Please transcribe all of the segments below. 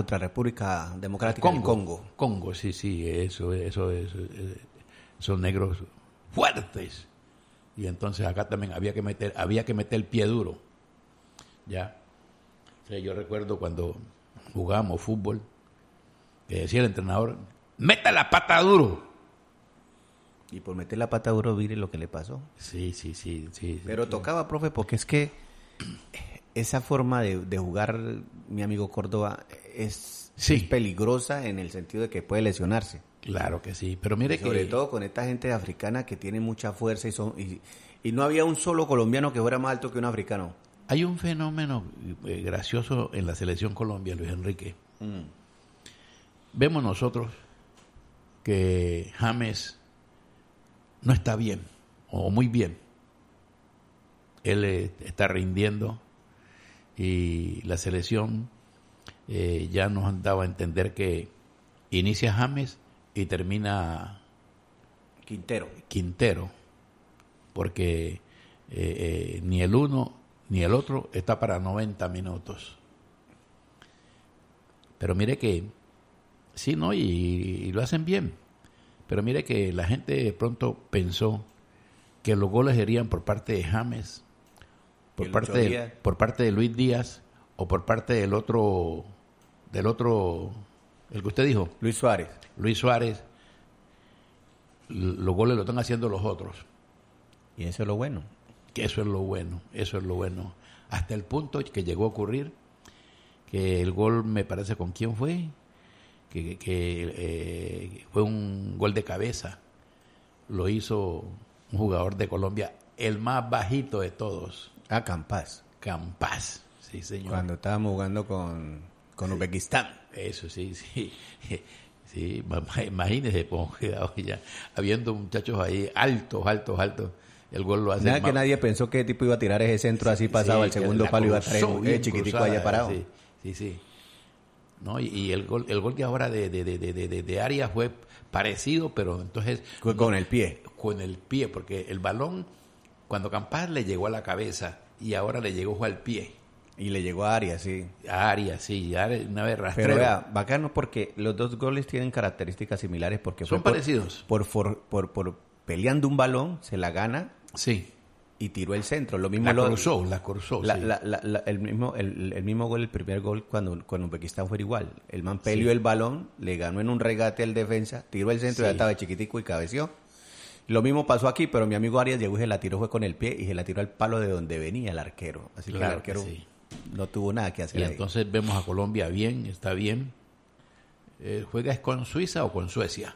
contra República Democrática del Congo. Congo, sí, eso es, son negros fuertes. Y entonces acá también había que meter el pie duro. Ya. O sea, yo recuerdo cuando jugábamos fútbol, que decía el entrenador, meta la pata duro. Y por meter la pata duro, mire lo que le pasó. Sí. Pero tocaba, profe, porque es que esa forma de jugar, mi amigo Córdoba, es peligrosa en el sentido de que puede lesionarse. Claro que sí, pero mire sobre todo con esta gente africana que tiene mucha fuerza y no había un solo colombiano que fuera más alto que un africano. Hay un fenómeno gracioso en la selección Colombia, Luis Enrique. Vemos nosotros que James no está bien, o muy bien. Él está rindiendo y la selección ya nos han dado a entender que inicia James y termina Quintero, porque ni el uno ni el otro está para 90 minutos. Pero mire que sí, ¿no? Y lo hacen bien. Pero mire que la gente de pronto pensó que los goles serían por parte de James, por parte de Luis Díaz o por parte del otro, el que usted dijo. Luis Suárez. Los goles lo están haciendo los otros. Y eso es lo bueno. Que eso es lo bueno. Hasta el punto que llegó a ocurrir que el gol, me parece, ¿con quién fue? Que fue un gol de cabeza. Lo hizo un jugador de Colombia, el más bajito de todos. Campas, sí señor. Cuando estábamos jugando con Uzbekistán. Eso, sí. Sí, imagínese, cuidado ya, habiendo muchachos ahí altos, el gol lo hace. Nada que nadie pensó que el tipo iba a tirar ese centro así pasado al segundo palo y iba a traer chiquitico allá parado. Sí. No, y el gol que ahora de Arias fue parecido, pero entonces con el pie. Con el pie, porque el balón cuando Campas le llegó a la cabeza y ahora le llegó al pie. Y le llegó a Arias, sí. Una vez rastrero. Pero vea, bacano porque los dos goles tienen características similares porque son parecidos. Por peleando un balón, se la gana. Sí. Y tiró el centro. Lo mismo la cruzó. El mismo gol, el primer gol cuando Uzbekistán fue igual. El man peleó el balón, le ganó en un regate al defensa, tiró el centro y ya estaba chiquitico y cabeció. Lo mismo pasó aquí, pero mi amigo Arias llegó y se la tiró fue con el pie y se la tiró al palo de donde venía el arquero. Así que el arquero no tuvo nada que hacer. Y ahí. Entonces vemos a Colombia bien, está bien. ¿Juega es con Suiza o con Suecia?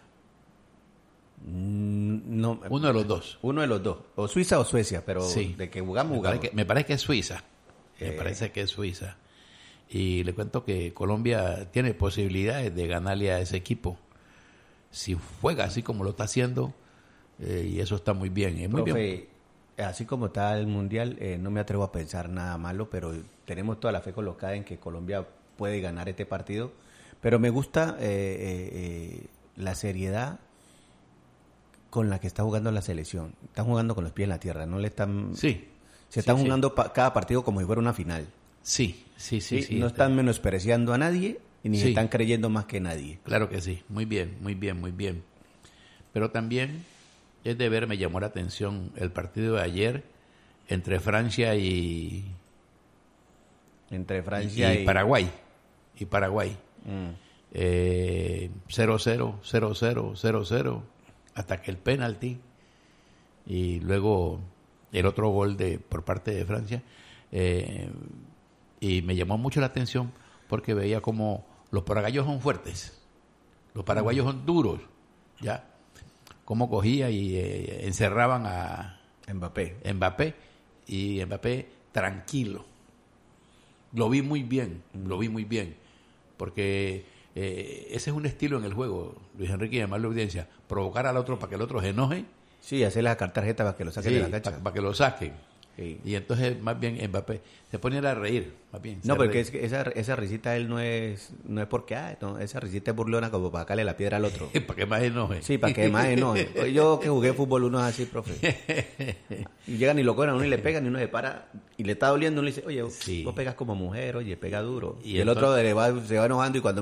No, uno de los dos. O Suiza o Suecia, pero de que jugamos. Me parece que es Suiza. Y le cuento que Colombia tiene posibilidades de ganarle a ese equipo. Si juega así como lo está haciendo, y eso está muy bien. Muy bien. Así como está el Mundial, no me atrevo a pensar nada malo, pero tenemos toda la fe colocada en que Colombia puede ganar este partido. Pero me gusta la seriedad con la que está jugando la selección. Están jugando con los pies en la tierra, no le están... Sí. Se están jugando cada partido como si fuera una final. Sí. No están menospreciando a nadie y ni se están creyendo más que nadie. Claro que sí. Muy bien. Pero también es de ver, me llamó la atención el partido de ayer entre Francia y Paraguay. 0-0, 0-0 hasta que el penalti y luego el otro gol por parte de Francia, y me llamó mucho la atención porque veía como los paraguayos son fuertes, los paraguayos son duros, ya cómo cogía y encerraban a Mbappé y Mbappé tranquilo. Lo vi muy bien porque ese es un estilo en el juego, Luis Enrique, y además la audiencia, provocar al otro para que el otro se enoje. Sí, hacerle sacar tarjeta para que lo saquen de la cancha. Para que lo saquen. Sí. Y entonces, más bien, Mbappé se pone a reír, más bien. No, porque es que esa risita él no es porque, esa risita es burlona como para sacarle la piedra al otro. Para que más enoje. Sí, para que más enoje. Yo que jugué fútbol, uno es así, profe. Y llegan y lo cobran, uno y le pegan y uno se para y le está doliendo, uno le dice, oye, vos pegas como mujer, oye, pega duro. Y el otro se va enojando y cuando